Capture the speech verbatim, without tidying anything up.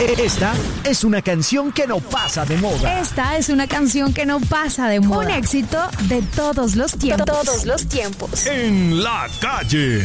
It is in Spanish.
Esta es una canción que no pasa de moda. Esta es una canción que no pasa de moda. Un éxito de todos los tiempos. Todos los tiempos. En la calle.